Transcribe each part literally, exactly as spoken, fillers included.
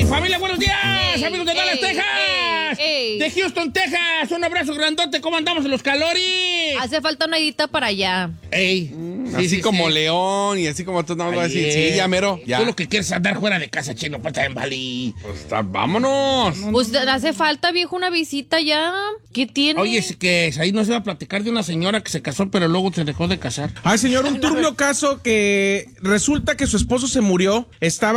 Familia, buenos días, ey, amigos de Dallas, ey, Texas. ey, ey. De Houston, Texas. Un abrazo grandote. ¿Cómo andamos en los calores? Hace falta una guita para allá. Ey. Mm, así sí, como sí. León y así como tú no vas a decir. Sí, ya mero. Ya. Tú lo que quieres es andar fuera de casa, chino, para estar en Bali. Pues está, vámonos. Pues hace falta, viejo, una visita ya. ¿Qué tiene? Oye, es que ahí nos iba a platicar de una señora que se casó, pero luego se dejó de casar. Ay, señor, un turbio caso que resulta que su esposo se murió,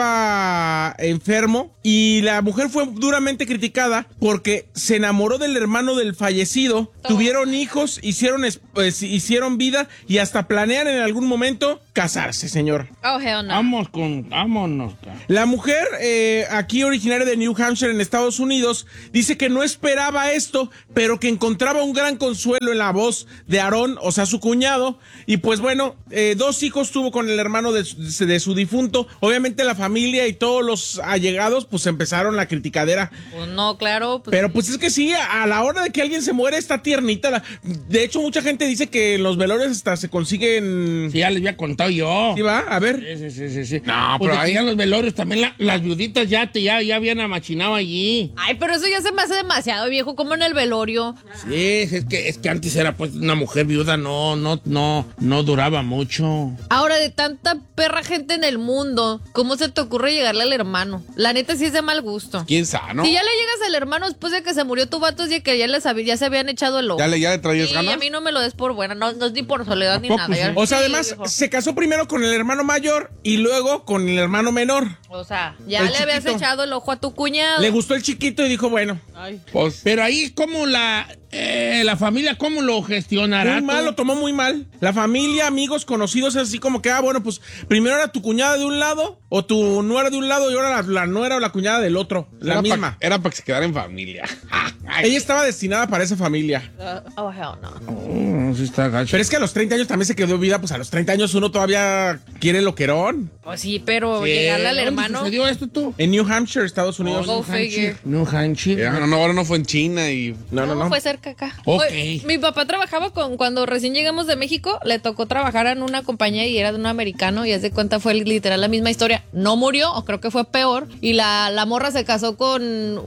estaba enfermo y la mujer fue duramente criticada porque se enamoró del hermano del fallecido, oh. tuvieron hijos, hicieron, pues, hicieron vida y hasta planean en algún momento casarse, señor. Oh, hell no. Vamos con, vámonos. La mujer, eh, aquí originaria de New Hampshire en Estados Unidos, dice que no esperaba esto, pero que encontraba un gran consuelo en la voz de Aarón, o sea, su cuñado, y pues bueno, eh, dos hijos tuvo con el hermano de su, de su difunto. Obviamente la familia y todos los allegados pues empezaron la criticadera. Pues no, claro. Pues pero pues es que sí, a, a la hora de que alguien se muere está tiernita. La, de hecho, mucha gente dice que en los velorios hasta se consiguen... Sí, ya les había contado yo. ¿Sí va? A ver. Sí, sí, sí, sí. No, pues pero ahí... en los velorios también la, las viuditas ya, te, ya, ya habían amachinado allí. Ay, pero eso ya se me hace demasiado, viejo, como en el velorio. Sí, es que, es que antes era pues una mujer viuda, no, no, no, no duraba mucho. Ahora, de tanta perra gente en el mundo, ¿cómo se te ocurre llegarle al hermano? La neta sí es de mal gusto. ¿Quién sabe, no? Si ya le llegas al hermano después de que se murió tu vato, es de que ya, les había, ya se habían echado el ojo. ¿Ya le, ya le traías sí, ganas? a mí no me lo des por buena, no, no es ni por soledad ni poco, nada. sí? Ya, O sea, sí, además, viejo. se casó primero con el hermano mayor y luego con el hermano menor. O sea, ya El le habías chiquito. echado el ojo a tu cuñado. Le gustó el chiquito y dijo, bueno. Ay. Pues, pero ahí como la, eh, la familia, ¿cómo lo gestionará? Muy tú? mal, lo tomó muy mal. La familia, amigos, conocidos, es así como que, ah, bueno, pues primero era tu cuñada de un lado o tu nuera de un lado y ahora la, la nuera o la cuñada del otro. La era misma. Pa, era para que se quedara en familia. Ella estaba destinada para esa familia. Uh, oh, hell no. Oh, sí está gacho. Pero es que a los treinta años también se quedó vida, pues a los treinta años uno todavía quiere loquerón. Pues sí, pero Sí, llegarle al ¿dónde hermano. sucedió esto tú? En New Hampshire, Estados Unidos. Go figure. New Hampshire. Ya, no, ahora no fue en China y... No, no, no. Fue cerca acá. Ok. Oye, mi papá trabajaba con, cuando recién llegamos de México, le tocó trabajar en una compañía y era de un americano y haz de cuenta fue literal la misma historia. No murió, o creo que fue peor, y la, la morra se casó con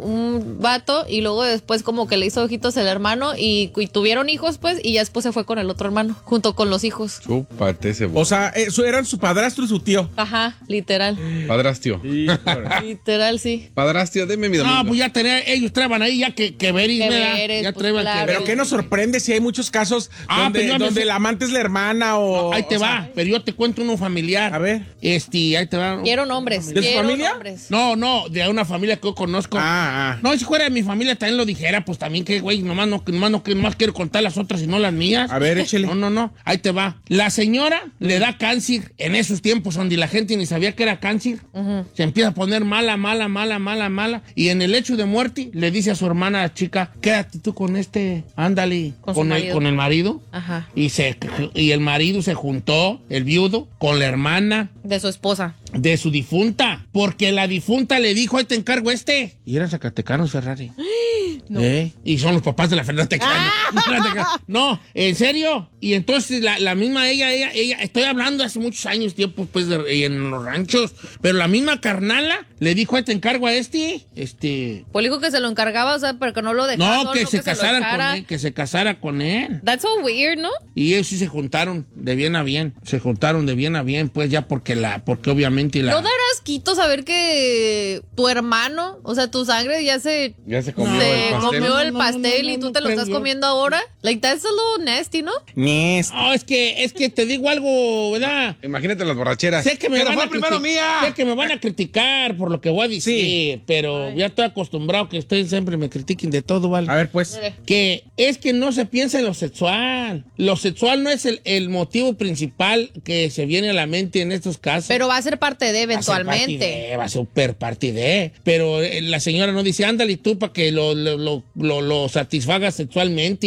un vato y luego después como que le hizo ojitos el hermano y, y tuvieron hijos pues y ya después se fue con el otro hermano, junto con los hijos. Chúpate ese... O sea, eso eran su padrastro y su tío. Ajá, literal. Padrastio. Literal, sí. Padrastio, deme mi domingo. No, pues ya tenía, ellos traban ahí ya que, que veris, Que ¿verdad? veres, Ya pues, traban claro. que Pero ¿qué nos sorprende si hay muchos casos Ah, donde, pero yo me donde sé- la amante es la hermana o... Ahí te o va, sea, pero yo te cuento uno familiar. A ver. Este, ahí te va. Quiero nombres. ¿De su quiero familia? nombres. No, no, de una familia que yo conozco. Ah, ah. No, si fuera de mi familia también lo dijera, pues también que, güey, nomás no, nomás no, que nomás quiero contar las otras y no las mías. A ver, échele. No, no, no, ahí te va. La señora le da cáncer en esos tiempos donde la gente ni sabía que era cáncer. Uh-huh. Se empieza a poner mala, mala, mala, mala, mala. Y en el hecho de muerte le dice a su hermana chica, quédate tú con este, ándale, Con con, su el, marido. con el marido. Ajá. Y, se, y el marido se juntó, el viudo, con la hermana De su esposa. de su difunta, porque la difunta le dijo, ahí te encargo este. Y eran zacatecanos, Ferrari. No. ¿Eh? Y son los papás de la Fernanda Tecano. Ah. No, en serio. Y entonces la, la misma ella, ella, ella, estoy hablando hace muchos años, tiempo, pues, de, en los ranchos, pero la misma carnala le dijo, ahí te encargo a este, este... Pues dijo que se lo encargaba, o sea, pero que no lo dejaba. No, solo, que se lo casaran con echara. él, que se casara con él. That's so weird, ¿no? Y ellos sí se juntaron de bien a bien, se juntaron de bien a bien, pues ya porque la, porque obviamente la... ¿No darás quito saber que tu hermano, o sea, tu sangre ya se, Ya se comió se el pastel. comió No, el no, pastel no, no, y tú no te lo estás creo. comiendo ahora? Like, that's a little nasty, ¿no? Nest. No, es que, es que te digo algo, ¿verdad? Imagínate las borracheras. Sé que me Pero van fue a primero criti- mía. Sé que me van a criticar por lo que voy a decir, pero ya estoy acostumbrado que ustedes siempre me critiquen de todo, ¿vale? A ver, pues. Que es que no se piensa en lo sexual. Lo sexual no es el, el motivo principal que se viene a la mente en estos casos. Pero va a ser parte de Va a ser eventualmente. parte de, va a ser super parte de. Pero eh, la señora no dice, ándale tú para que lo, lo, lo, lo, lo satisfaga sexualmente. Ella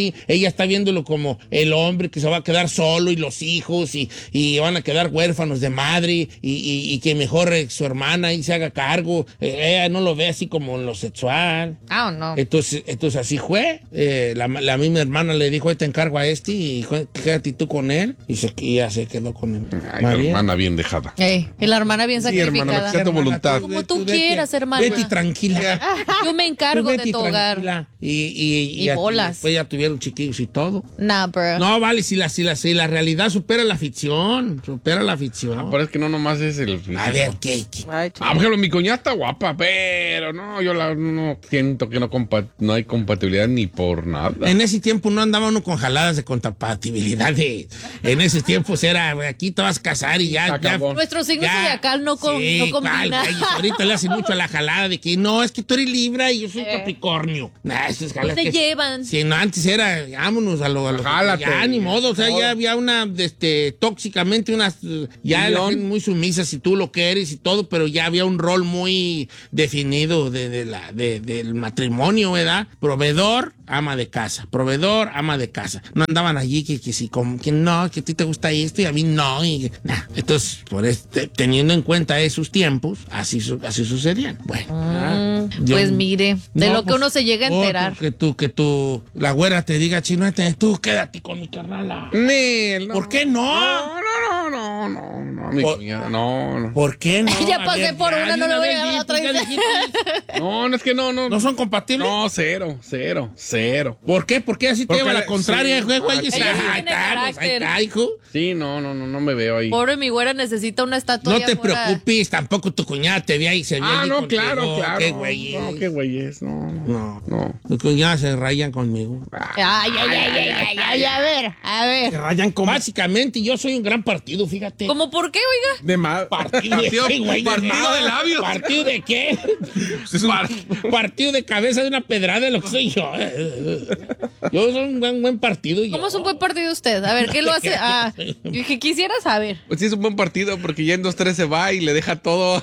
ella está viéndolo como el hombre que se va a quedar solo y los hijos y, y van a quedar huérfanos de madre y, y, y que mejor eh, su hermana ahí se haga cargo. Eh, ella no lo ve así como en lo sexual. Ah, no. Entonces, entonces así fue. Eh, la, la misma hermana le dijo, te encargo a este y quédate tú con él. Y, se, y ya se quedó con él. Ay, la hermana bien dejada. Ey, y la hermana bien Sí, hermana, sacrificada. me tu voluntad. Como tú vete, quieras, hermana. Vete tranquila. Yo me encargo Vete de tu hogar. tranquila. Y, y, Y a- bolas. después ya tuvieron chiquillos y todo. Nah, bro. No, vale, si la, si, la, si la realidad supera la ficción, supera la ficción. Pero es que no nomás es el... A ver, ¿qué? qué? Ay, Ah, por ejemplo, mi cuñada está guapa, pero no, yo la no siento que no, compa- no hay compatibilidad ni por nada. En ese tiempo no andaba uno con jaladas de compatibilidad. De, en esos tiempos era, aquí te vas a casar y ya. Se ya acabó. Nuestro signo ya. zodiacal no, con, Sí, no combina. ¿cuál, güey? Ahorita le hacen mucho a la jalada de que no, es que tú eres Libra y yo soy Eh. Capricornio. Nah, esas jaladas Se que- llevan. Sí, no, antes era, vámonos a lo, a lo Jálate. ya ni modo, o sea, Modo. ya había una, este, tóxicamente unas, eh, ya la Unión. gente muy sumisa si tú lo quieres y todo, pero ya había un rol muy definido de, de la, de, del matrimonio, ¿verdad? Proveedor, ama de casa, proveedor, ama de casa. No andaban allí que, que si, como, que no, que a ti te gusta esto y a mí no, y, nah. Entonces, por este, teniendo en cuenta esos tiempos, así, su- así sucedían. Bueno, ah, yo- Pues mire, de no, lo que pues, uno se llega a enterar. otro que tú, que tú, la güera te diga, chino, este, tú quédate con mi carnala. Nel, no. ¿Por qué no? No, no, no, no, no, no, mi Por- cuñada, no, no. ¿Por qué no? Ya A pasé ver, por ya, una, de no le voy a vez, dar di, la otra. pues, ya dijiste. No, no es que no, no. ¿No son compatibles? No, cero, cero, cero. ¿Por qué? ¿Por qué así te Porque lleva la le- contraria, sí. güey, güey? Ah, Dice, ella sí "Ay, tiene está, pues, ahí carácter". está, hijo. Sí, no, no, no, no me veo ahí. Pobre mi güera necesita una estatua. No allá te afuera. preocupes, tampoco tu cuñada te ve ahí, se ve Ah, allí no, contigo. claro, claro. Qué güey. No, qué güey es, no, no. No, No. tus cuñadas se rayan conmigo. Ay, ay, ay, ay, ay, ay, a ver, a Se ver. rayan como Básicamente, yo soy un gran partido, fíjate. ¿Cómo por qué, oiga? de mal. Partido, Partido- de, güey, partido de labios. ¿Partido de qué? Es un- Par- partido de cabeza de una pedrada de lo que soy yo. Yo soy un buen, buen partido. yo. ¿Cómo es un buen partido usted? A ver, ¿qué lo hace? Ah, yo dije, quisiera saber. Pues sí es un buen partido porque ya en dos tres se va y le deja todo.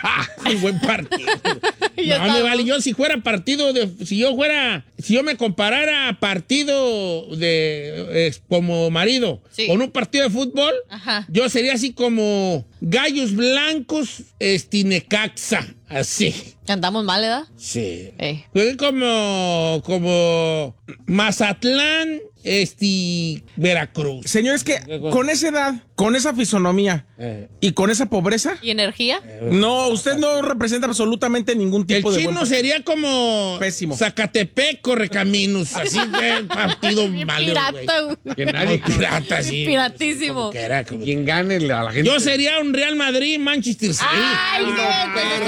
Un buen partido. Ya No me estamos. vale. Yo si fuera partido de, si yo fuera, si yo me comparara a partido de eh, como marido Sí. con un partido de fútbol, Ajá. yo sería así como Gallos Blancos, Estinecaxa, así. Cantamos mal, ¿verdad? Sí. Eh. Soy como, como Mazatlán, este, Veracruz. Señores, que con esa edad, con esa fisonomía Eh. y con esa pobreza, ¿Y energía? no, usted no representa absolutamente ningún El tipo de chino buen sería como Pésimo. Zacatepec, Correcaminos, así de partido malo, Pirata, güey. güey. Que nadie. Pirata, sí. Piratísimo. Como que era, como- Quien gane a la gente. Yo sería un Real Madrid, Manchester City. ¡Ay, no,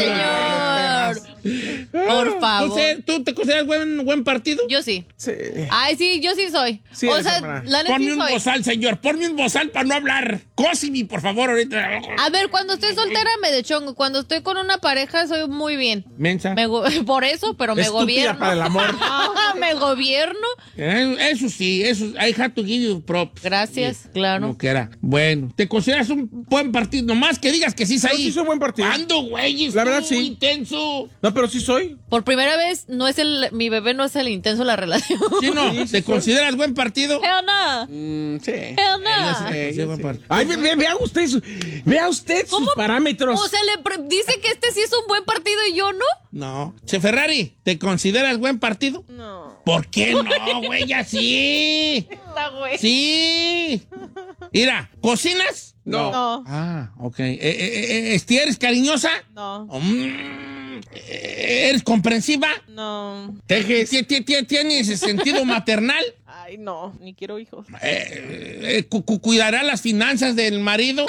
señor! Por ¿Tú, favor. se- ¿Tú te consideras buen, buen partido? Yo sí. Sí. Ay, sí, yo sí soy. Sí, o eres sea, hermana. la neta Ponme sí un soy. bozal, señor. Ponme un bozal para no hablar. Cósimi, por favor, ahorita. A ver, cuando estoy soltera me de chongo. Cuando estoy con una pareja soy muy bien. Mensa. Me go- por eso, pero me Estúpida gobierno. para el amor. Ah, me gobierno. Eh, Eso sí, eso. I have to give you props. Gracias, Sí, claro. Como que era. Bueno, ¿te consideras un buen partido? Nomás que digas que sí es Yo ahí. sí soy buen partido. ¿Cuándo, güey? La verdad, Tú, sí. intenso. No, pero sí soy. Por primera vez, no es el, mi bebé no es el intenso de la relación. ¿Sí no? ¿Te consideras buen partido? Hell no. Mm, sí. Hell no. Eh, Sí, yo buen sí. partido. Ay, ve- ve- vea usted, su- vea usted sus ¿Cómo? parámetros. O sea, le pre- dice que este sí es un buen partido y yo no. No. Che Ferrari, ¿te consideras buen partido? No. ¿Por qué no, güey? Ya sí. Está güey. Sí. Mira, ¿cocinas? No. No. Ah, ok. Eh, eh, eh, este, ¿Eres cariñosa? No. Mm, eh, ¿Eres comprensiva? No. ¿Tejes? ¿Ti- ti- ti- ¿Tienes sentido maternal? Ay, no. Ni quiero hijos. Eh, eh, cu- cu- ¿Cuidará las finanzas del marido?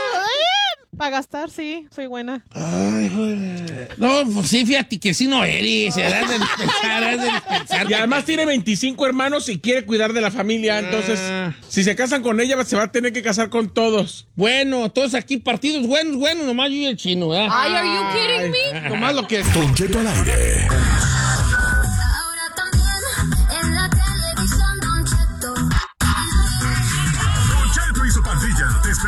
Para gastar, sí. Soy buena. Ay, joder. No, pues sí, fíjate que sí no eres. Has de dispensar, has de dispensar. Y además tiene veinticinco hermanos y quiere cuidar de la familia. Entonces, Ah. si se casan con ella, se va a tener que casar con todos. Bueno, todos aquí partidos buenos, buenos, nomás yo y el chino, ¿verdad? Ay, are you kidding me? Nomás lo que es. Don Cheto al aire.